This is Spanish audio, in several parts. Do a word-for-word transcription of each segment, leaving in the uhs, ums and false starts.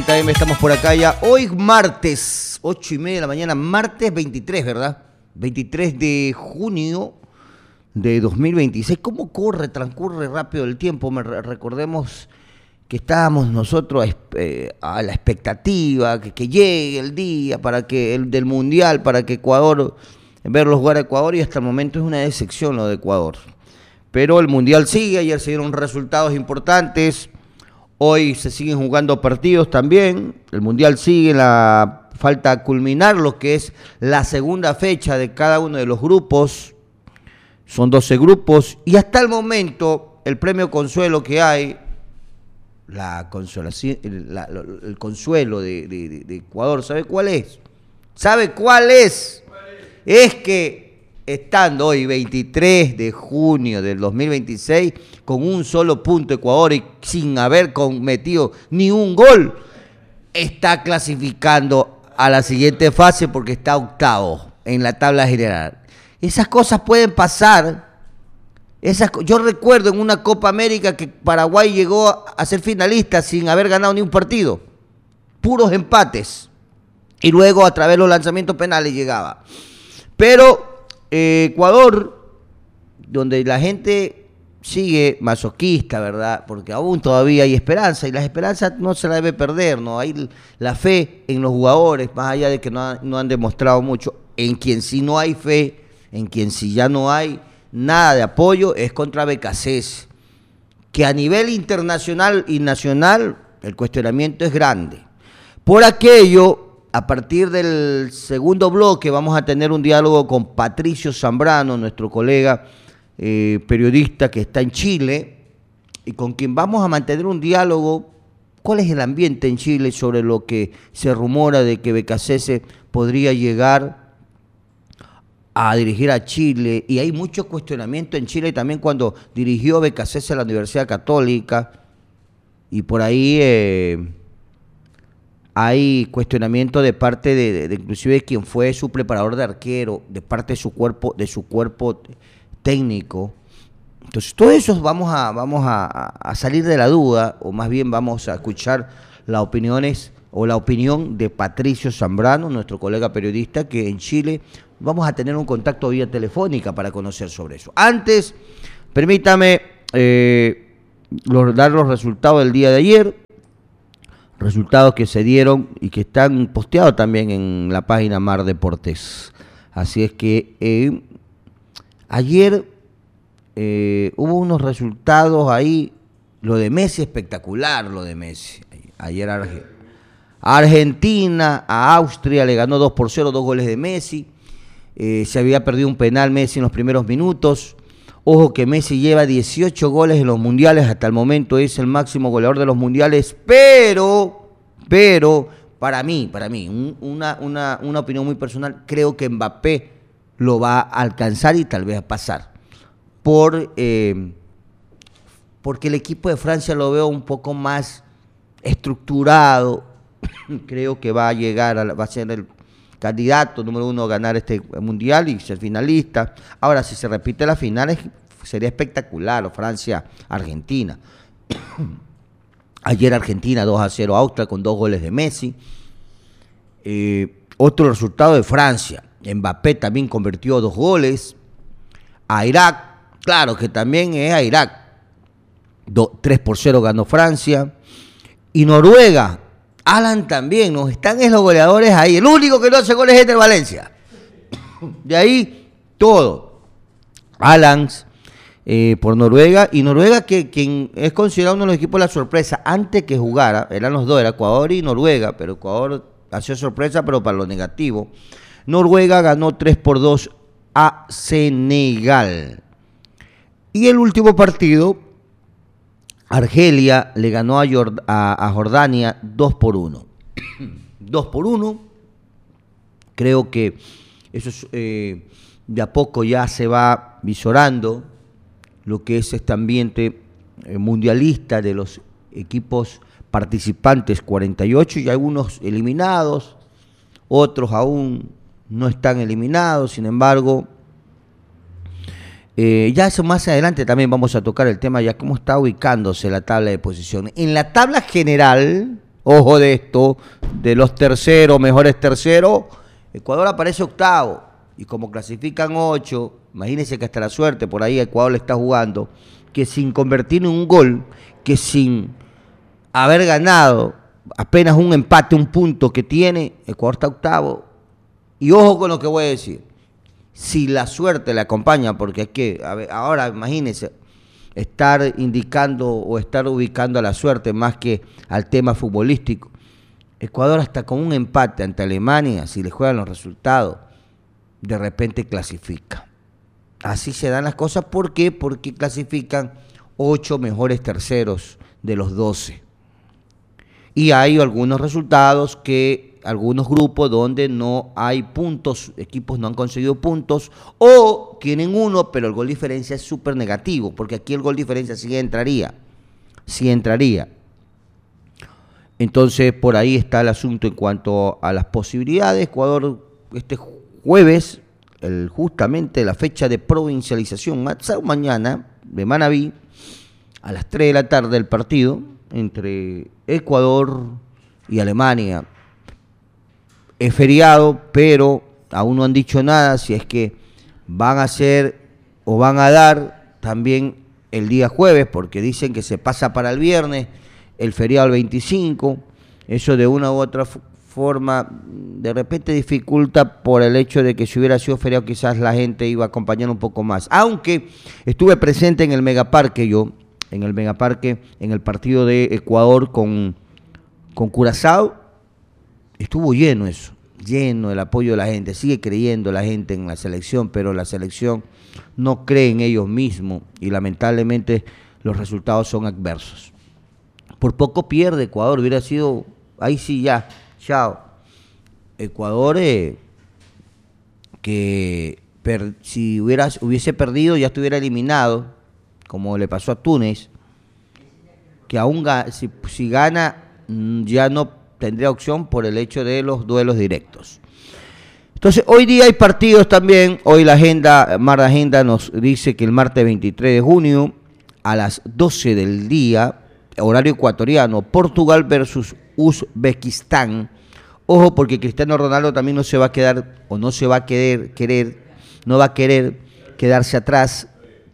También estamos por acá ya. Hoy martes, ocho y media de la mañana, martes veintitrés, ¿verdad? veintitrés de junio de dos mil veintiséis. ¿Cómo corre, transcurre rápido el tiempo? Me re recordemos que estábamos nosotros eh, a la expectativa, que, que llegue el día para que el del Mundial, para que Ecuador, verlos jugar a Ecuador, y hasta el momento es una decepción lo de Ecuador. Pero el Mundial sigue, ayer se dieron resultados importantes. Hoy se siguen jugando partidos también, el Mundial sigue, la falta culminar lo que es la segunda fecha de cada uno de los grupos, son doce grupos, y hasta el momento el premio consuelo que hay, la consolación, la, el consuelo de, de, de Ecuador, ¿sabe cuál es? ¿Sabe cuál es? Es que estando hoy veintitrés de junio del dos mil veintiséis, con un solo punto Ecuador y sin haber cometido ni un gol, está clasificando a la siguiente fase porque está octavo en la tabla general. Esas cosas pueden pasar. Esas, yo recuerdo en una Copa América que Paraguay llegó a ser finalista sin haber ganado ni un partido. Puros empates. Y luego a través de los lanzamientos penales llegaba. Pero Eh, Ecuador, donde la gente sigue masoquista, ¿verdad? Porque aún todavía hay esperanza, y la esperanza no se la debe perder, ¿no? Hay la fe en los jugadores, más allá de que no, ha, no han demostrado mucho. En quien sí no hay fe, en quien sí ya no hay nada de apoyo, es contra B K C S, que a nivel internacional y nacional el cuestionamiento es grande. Por aquello, a partir del segundo bloque vamos a tener un diálogo con Patricio Zambrano, nuestro colega eh, periodista que está en Chile, y con quien vamos a mantener un diálogo. ¿Cuál es el ambiente en Chile sobre lo que se rumora de que B K C S podría llegar a dirigir a Chile? Y hay mucho cuestionamiento en Chile también cuando dirigió B K C S a la Universidad Católica, y por ahí Eh, hay cuestionamiento de parte de, de, de inclusive de quien fue su preparador de arquero, de parte de su cuerpo, de su cuerpo técnico. Entonces, todo eso vamos a, vamos a, a salir de la duda, o más bien vamos a escuchar las opiniones o la opinión de Patricio Zambrano, nuestro colega periodista, que en Chile vamos a tener un contacto vía telefónica para conocer sobre eso. Antes, permítame eh, los, dar los resultados del día de ayer. Resultados que se dieron y que están posteados también en la página Mar Deportes. Así es que eh, ayer eh, hubo unos resultados ahí, lo de Messi, espectacular lo de Messi. Ayer Arge- Argentina a Austria le ganó dos por cero, dos goles de Messi. Eh, se había perdido un penal Messi en los primeros minutos. Ojo que Messi lleva dieciocho goles en los mundiales, hasta el momento es el máximo goleador de los mundiales, pero, pero, para mí, para mí, un, una, una, una opinión muy personal, creo que Mbappé lo va a alcanzar y tal vez a pasar, por, eh, porque el equipo de Francia lo veo un poco más estructurado. Creo que va a llegar, a la, va a ser el candidato número uno a ganar este mundial y ser finalista. Ahora, si se repite la final, sería espectacular, Francia-Argentina. Ayer Argentina dos a cero a Austria con dos goles de Messi. Eh, otro resultado de Francia, Mbappé también convirtió dos goles. A Irak, claro que también es a Irak, tres por cero ganó Francia. Y Noruega, Alan también, nos están los goleadores ahí. El único que no hace goles es el Valencia. De ahí todo. Alan eh, por Noruega, y Noruega que quien es considerado uno de los equipos de la sorpresa antes que jugara, eran los dos, era Ecuador y Noruega, pero Ecuador hacía sorpresa, pero para lo negativo. Noruega ganó tres por dos a Senegal. Y el último partido, Argelia le ganó a, Jord a, a Jordania dos por uno. dos por uno. Creo que eso es, eh, de a poco ya se va visorando lo que es este ambiente eh, mundialista de los equipos participantes, cuarenta y ocho, y algunos eliminados, otros aún no están eliminados. Sin embargo, Eh, ya eso más adelante también vamos a tocar el tema ya cómo está ubicándose la tabla de posiciones. En la tabla general, ojo de esto, de los terceros, mejores terceros, Ecuador aparece octavo. Y como clasifican ocho, imagínense que hasta la suerte por ahí Ecuador le está jugando, que sin convertir en un gol, que sin haber ganado apenas un empate, un punto que tiene, Ecuador está octavo. Y ojo con lo que voy a decir, si la suerte le acompaña, porque es que, a ver, ahora imagínense, estar indicando o estar ubicando a la suerte más que al tema futbolístico. Ecuador hasta con un empate ante Alemania, si le juegan los resultados, de repente clasifica. Así se dan las cosas. ¿Por qué? Porque clasifican ocho mejores terceros de los doce. Y hay algunos resultados que, algunos grupos donde no hay puntos, equipos no han conseguido puntos, o tienen uno, pero el gol diferencia es súper negativo, porque aquí el gol diferencia sí entraría, sí entraría. Entonces, por ahí está el asunto en cuanto a las posibilidades. Ecuador, este jueves, el, justamente la fecha de provincialización, mañana, de Manabí, a las tres de la tarde el partido entre Ecuador y Alemania. Es feriado, pero aún no han dicho nada si es que van a hacer o van a dar también el día jueves, porque dicen que se pasa para el viernes, el feriado el veinticinco, eso de una u otra forma de repente dificulta por el hecho de que si hubiera sido feriado quizás la gente iba a acompañar un poco más. Aunque estuve presente en el Megaparque yo, en el Megaparque, en el partido de Ecuador con, con Curazao, estuvo lleno eso, lleno el apoyo de la gente, sigue creyendo la gente en la selección, pero la selección no cree en ellos mismos y lamentablemente los resultados son adversos. Por poco pierde Ecuador, hubiera sido, ahí sí ya, chao. Ecuador eh, que per, si hubiera, hubiese perdido ya estuviera eliminado, como le pasó a Túnez, que aún si, si gana ya no tendría opción por el hecho de los duelos directos. Entonces, hoy día hay partidos también. Hoy la agenda, Mar Agenda nos dice que el martes veintitrés de junio a las doce del día, horario ecuatoriano, Portugal versus Uzbekistán. Ojo, porque Cristiano Ronaldo también no se va a quedar, o no se va a querer, querer, no va a querer quedarse atrás.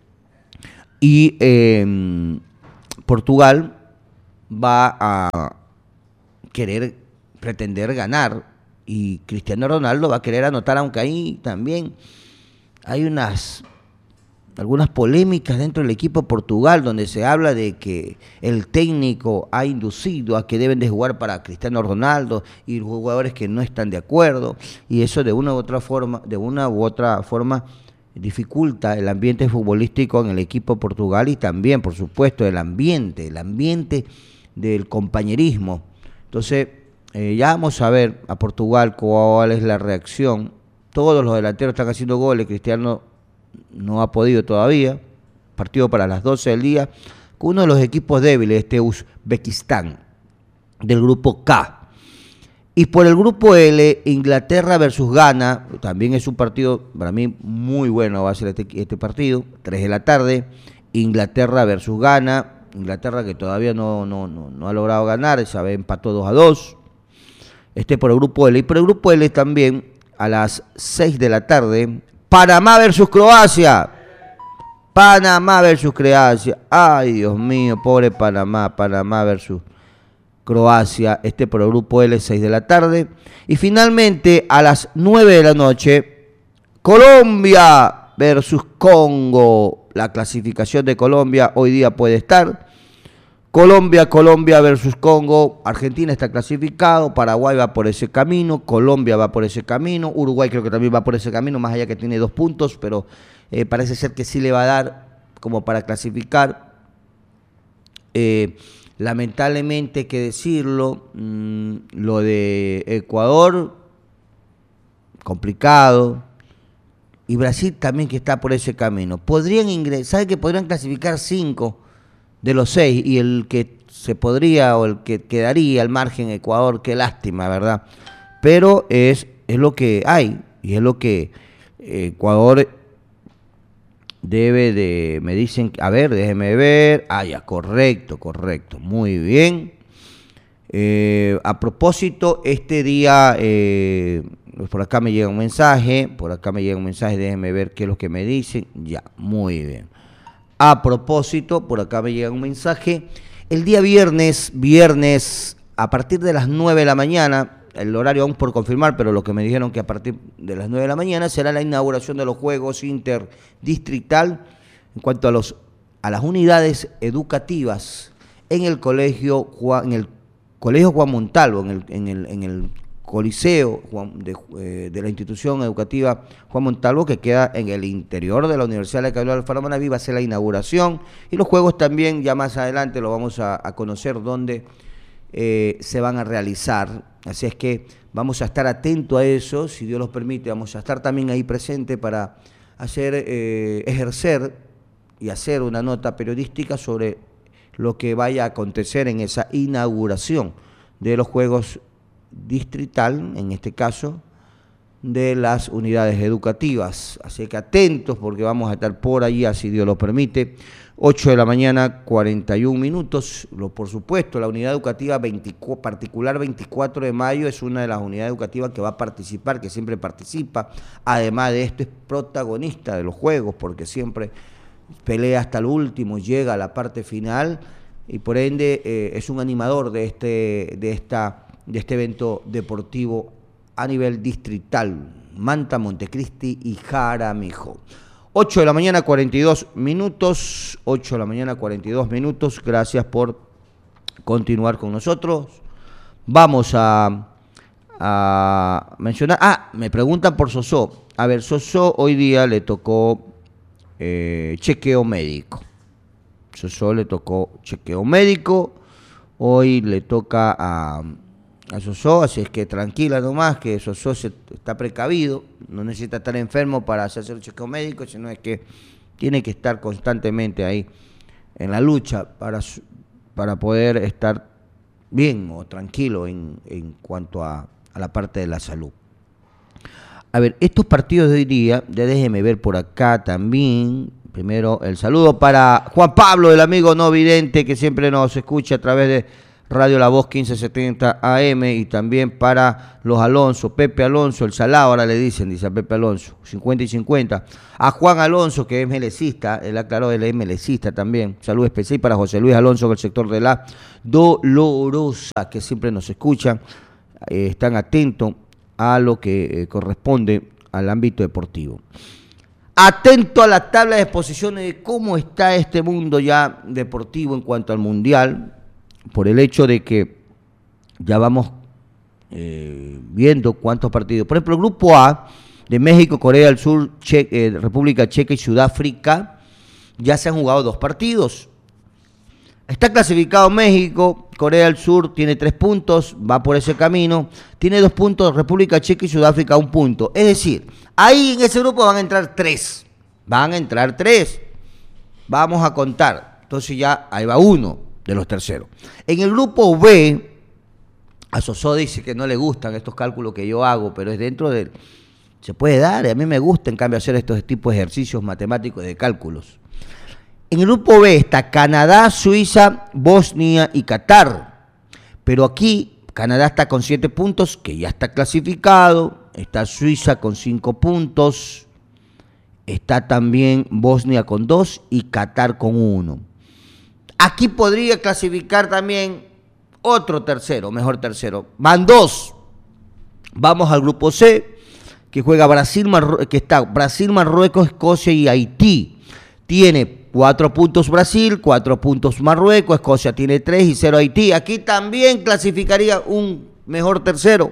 Y eh, Portugal va a querer pretender ganar y Cristiano Ronaldo va a querer anotar, aunque ahí también hay unas algunas polémicas dentro del equipo de Portugal donde se habla de que el técnico ha inducido a que deben de jugar para Cristiano Ronaldo y los jugadores que no están de acuerdo, y eso de una u otra forma, de una u otra forma dificulta el ambiente futbolístico en el equipo de Portugal y también, por supuesto, el ambiente, el ambiente del compañerismo. Entonces, eh, ya vamos a ver a Portugal cuál es la reacción. Todos los delanteros están haciendo goles, Cristiano no ha podido todavía. Partido para las doce del día, con uno de los equipos débiles, este Uzbekistán, del grupo K. Y por el grupo L, Inglaterra versus Ghana, también es un partido, para mí, muy bueno va a ser este, este partido, tres de la tarde, Inglaterra versus Ghana. Inglaterra que todavía no, no, no, no ha logrado ganar, sabe, empató dos a dos. Este por el grupo L. Y por el grupo L también, a las seis de la tarde, Panamá versus Croacia. Panamá versus Croacia. Ay, Dios mío, pobre Panamá. Panamá versus Croacia. Este por el grupo L, seis de la tarde. Y finalmente, a las nueve de la noche, Colombia versus Congo. La clasificación de Colombia hoy día puede estar. Colombia, Colombia versus Congo. Argentina está clasificado, Paraguay va por ese camino, Colombia va por ese camino, Uruguay creo que también va por ese camino, más allá que tiene dos puntos, pero eh, parece ser que sí le va a dar como para clasificar. Eh, lamentablemente hay que decirlo, mmm, lo de Ecuador, complicado, y Brasil también que está por ese camino. Podrían ingresar, ¿sabe que podrían clasificar cinco de los seis? Y el que se podría o el que quedaría al margen Ecuador, qué lástima, ¿verdad? Pero es, es lo que hay y es lo que Ecuador debe de, me dicen, a ver, déjeme ver, ah, ya, correcto, correcto, muy bien. Eh, a propósito, este día, eh, por acá me llega un mensaje, por acá me llega un mensaje, déjenme ver qué es lo que me dicen. Ya, muy bien. A propósito, por acá me llega un mensaje. El día viernes, viernes, a partir de las nueve de la mañana, el horario aún por confirmar, pero lo que me dijeron que a partir de las nueve de la mañana será la inauguración de los Juegos Interdistrital en cuanto a los a las unidades educativas en el colegio Juan, en el colegio Juan Montalvo, en el, en el, en el Coliseo Juan, de, eh, de la institución educativa Juan Montalvo, que queda en el interior de la Universidad de la Cabildo de Alfaro Manaví. Va a ser la inauguración y los Juegos también, ya más adelante lo vamos a, a conocer dónde eh, se van a realizar. Así es que vamos a estar atentos a eso, si Dios los permite, vamos a estar también ahí presente para hacer, eh, ejercer y hacer una nota periodística sobre lo que vaya a acontecer en esa inauguración de los Juegos Distrital, en este caso, de las unidades educativas. Así que atentos porque vamos a estar por allí, así Dios lo permite. ocho de la mañana, cuarenta y un minutos. Lo, por supuesto, la unidad educativa veinticuatro, particular veinticuatro de mayo es una de las unidades educativas que va a participar, que siempre participa. Además de esto, es protagonista de los Juegos porque siempre pelea hasta el último, llega a la parte final y por ende eh, es un animador de este, de, esta, de este evento deportivo a nivel distrital. Manta, Montecristi y Jaramillo. ocho de la mañana, cuarenta y dos minutos. ocho de la mañana, cuarenta y dos minutos. Gracias por continuar con nosotros. Vamos a, a mencionar. Ah, me preguntan por Sosó. A ver, Sosó hoy día le tocó eh, chequeo médico. Sosó le tocó chequeo médico. Hoy le toca a, a Sosó, así es que tranquila nomás, que Sosó se, está precavido, no necesita estar enfermo para hacerse el chequeo médico, sino es que tiene que estar constantemente ahí en la lucha para, para poder estar bien o tranquilo en, en cuanto a, a la parte de la salud. A ver, estos partidos de hoy día, ya déjeme ver por acá también. Primero, el saludo para Juan Pablo, el amigo no vidente que siempre nos escucha a través de Radio La Voz quince setenta A M, y también para los Alonso, Pepe Alonso, el Salado, ahora le dicen, dice a Pepe Alonso, cincuenta y cincuenta. A Juan Alonso, que es melecista, él aclaró, él es melecista también. Saludo especial para José Luis Alonso, del sector de La Dolorosa, que siempre nos escuchan, eh, están atentos a lo que eh, corresponde al ámbito deportivo. Atento a la tabla de exposiciones de cómo está este mundo ya deportivo en cuanto al mundial, por el hecho de que ya vamos eh, viendo cuántos partidos. Por ejemplo, el grupo A de México, Corea del Sur, che, eh, República Checa y Sudáfrica, ya se han jugado dos partidos. Está clasificado México, Corea del Sur tiene tres puntos, va por ese camino, tiene dos puntos República Checa y Sudáfrica un punto. Es decir, ahí en ese grupo van a entrar tres, van a entrar tres, vamos a contar, entonces ya ahí va uno de los terceros. En el grupo B, a Sosó dice que no le gustan estos cálculos que yo hago, pero es dentro de, se puede dar, y a mí me gusta en cambio hacer estos tipos de ejercicios matemáticos de cálculos. En el grupo B está Canadá, Suiza, Bosnia y Qatar. Pero aquí Canadá está con siete puntos, que ya está clasificado. Está Suiza con cinco puntos. Está también Bosnia con dos y Qatar con uno. Aquí podría clasificar también otro tercero, mejor tercero. Van dos. Vamos al grupo C, que juega Brasil, Marru- que está Brasil, Marruecos, Escocia y Haití. Tiene cuatro puntos Brasil, cuatro puntos Marruecos, Escocia tiene tres y cero Haití. Aquí también clasificaría un mejor tercero.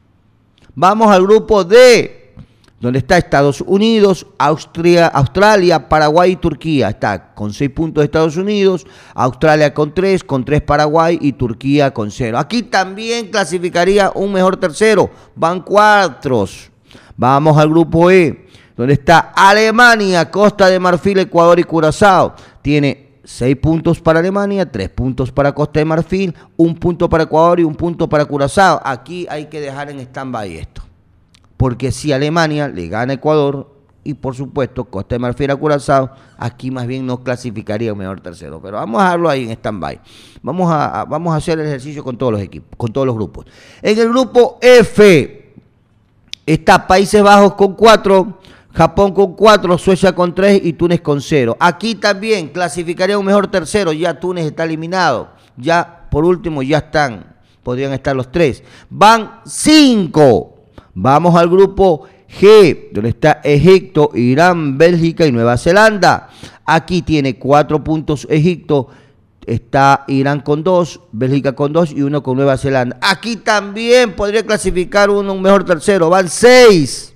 Vamos al grupo D, donde está Estados Unidos, Austria, Australia, Paraguay y Turquía. Está con seis puntos Estados Unidos, Australia con tres, con tres Paraguay y Turquía con cero. Aquí también clasificaría un mejor tercero. Van cuatro. Vamos al grupo E, donde está Alemania, Costa de Marfil, Ecuador y Curazao. Tiene seis puntos para Alemania, tres puntos para Costa de Marfil, un punto para Ecuador y un punto para Curazao. Aquí hay que dejar en stand-by esto, porque si Alemania le gana a Ecuador y por supuesto Costa de Marfil a Curazao, aquí más bien no clasificaría un mejor tercero, pero vamos a dejarlo ahí en stand-by. Vamos a, a, vamos a hacer el ejercicio con todos los equipos, con todos los grupos. En el grupo F está Países Bajos con cuatro, Japón con cuatro, Suecia con tres y Túnez con cero. Aquí también clasificaría un mejor tercero, ya Túnez está eliminado, ya por último ya están, podrían estar los tres. Van cinco. Vamos al grupo G, donde está Egipto, Irán, Bélgica y Nueva Zelanda. Aquí tiene cuatro puntos Egipto, está Irán con dos, Bélgica con dos y uno con Nueva Zelanda. Aquí también podría clasificar uno un mejor tercero, van seis.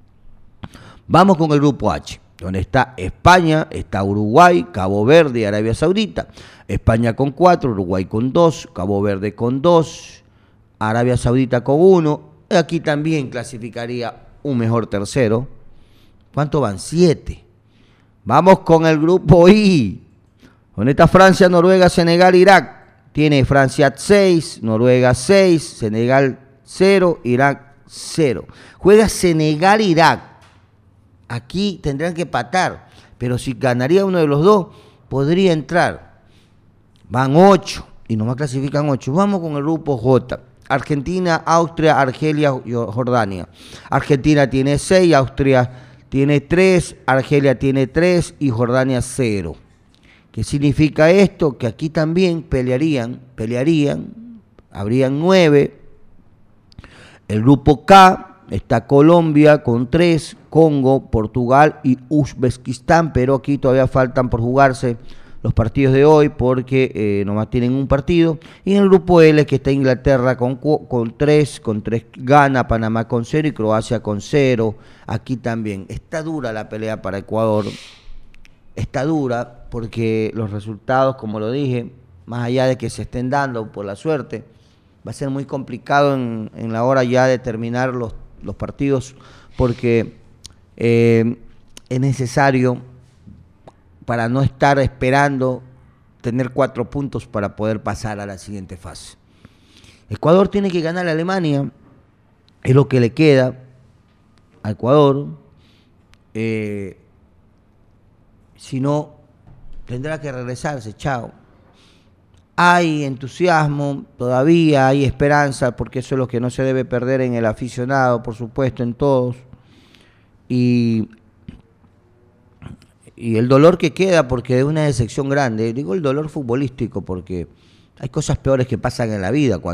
Vamos con el grupo H, donde está España, está Uruguay, Cabo Verde y Arabia Saudita. España con cuatro, Uruguay con dos, Cabo Verde con dos, Arabia Saudita con uno. Aquí también clasificaría un mejor tercero. ¿Cuánto van? Siete. Vamos con el grupo I, donde está Francia, Noruega, Senegal, Irak. Tiene Francia seis, Noruega seis, Senegal cero, Irak cero. Juega Senegal-Irak. Aquí tendrán que empatar, pero si ganaría uno de los dos, podría entrar. Van ocho y nomás clasifican ocho. Vamos con el grupo J. Argentina, Austria, Argelia y Jordania. Argentina tiene seis, Austria tiene tres, Argelia tiene tres y Jordania cero. ¿Qué significa esto? Que aquí también pelearían, pelearían, habrían nueve. El grupo K está Colombia con tres, Congo, Portugal y Uzbekistán, pero aquí todavía faltan por jugarse los partidos de hoy porque eh, nomás tienen un partido. Y en el grupo L que está Inglaterra con, con tres, con tres Ghana, Panamá con cero y Croacia con cero. Aquí también está dura la pelea para Ecuador. Está dura porque los resultados, como lo dije, más allá de que se estén dando por la suerte, va a ser muy complicado en, en la hora ya de terminar los, los partidos porque eh, es necesario, para no estar esperando tener cuatro puntos para poder pasar a la siguiente fase. Ecuador tiene que ganar a Alemania, es lo que le queda a Ecuador. Eh, si no, tendrá que regresarse, chao. Hay entusiasmo, todavía hay esperanza, porque eso es lo que no se debe perder en el aficionado, por supuesto, en todos. Y... Y el dolor que queda, porque es una decepción grande, digo el dolor futbolístico, porque hay cosas peores que pasan en la vida. Cuando